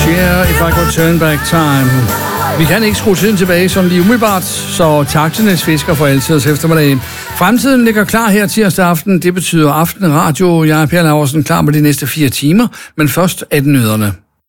Share If I Could Turn Back Time. Vi kan ikke skrue tiden tilbage sådan lige umiddelbart, så tak til Niels Fisker for altid eftermiddag. Fremtiden ligger klar her tirsdag aften. Det betyder aftenradio. Jeg er Per Laursen, klar med de næste 4 timer, men først er det nyhederne.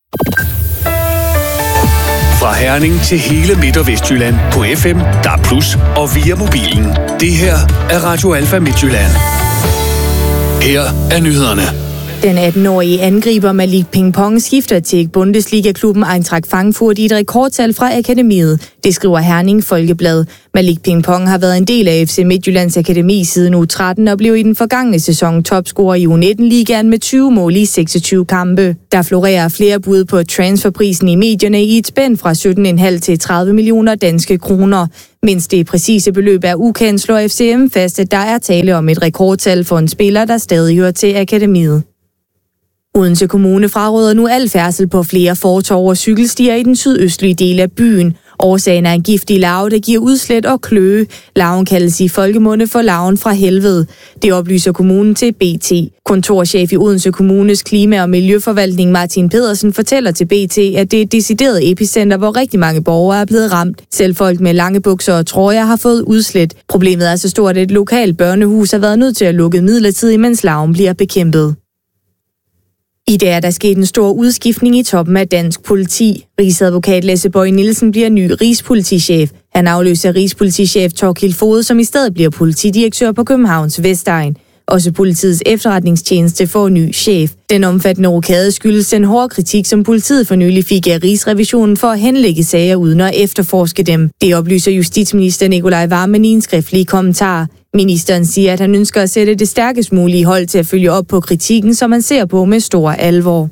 Fra Herning til hele Midt- og Vestjylland på FM, DAB+ og via mobilen. Det her er Radio Alfa Midtjylland. Her er nyhederne. Den 18-årige angriber Malik Ping-Pong skifter til Bundesliga-klubben Eintracht Frankfurt i et rekordtal fra akademiet. Det skriver Herning Folkeblad. Malik Ping-Pong har været en del af FC Midtjyllands akademi siden U13 og blev i den forgangne sæson topscorer i U19-ligaen med 20 mål i 26 kampe. Der florerer flere bud på transferprisen i medierne i et spænd fra 17,5 til 30 millioner danske kroner. Mens det præcise beløb er ukendt, slår FCM fast, at der er tale om et rekordtal for en spiller, der stadig hører til akademiet. Odense Kommune fraråder nu al færdsel på flere fortove og cykelstier i den sydøstlige del af byen. Årsagen er en giftig larve, der giver udslæt og kløe. Larven kaldes i folkemunde for larven fra helvede. Det oplyser kommunen til BT. Kontorchef i Odense Kommunes klima- og miljøforvaltning Martin Pedersen fortæller til BT, at det er et decideret epicenter, hvor rigtig mange borgere er blevet ramt. Selv folk med lange bukser og trøjer har fået udslæt. Problemet er så stort, at et lokalt børnehus har været nødt til at lukke midlertidigt, mens larven bliver bekæmpet. I dag er der sket en stor udskiftning i toppen af dansk politi. Rigsadvokat Lasse Bøje Nielsen bliver ny rigspolitichef. Han afløser rigspolitichef Thorkild Foged, som i stedet bliver politidirektør på Københavns Vestegn. Også politiets efterretningstjeneste får ny chef. Den omfattende rokade skyldes den hårde kritik, som politiet for nylig fik af Rigsrevisionen for at henlægge sager uden at efterforske dem. Det oplyser justitsminister Nicolai Wammen i en skriftlig kommentar. Ministeren siger, at han ønsker at sætte det stærkest mulige hold til at følge op på kritikken, som man ser på med stor alvor.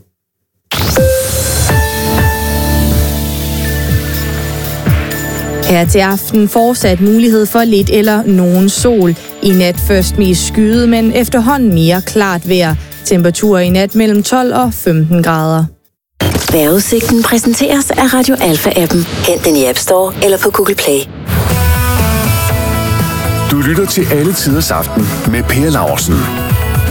Her til aften fortsat mulighed for lidt eller nogen sol. I nat først mest skyet, men efterhånden mere klart vejr. Temperaturer i nat mellem 12 og 15 grader. Vejrudsigten præsenteres af Radio Alfa-appen. Hent den i App Store eller på Google Play. Du lytter til Alle Tiders Aften med Per Laursen.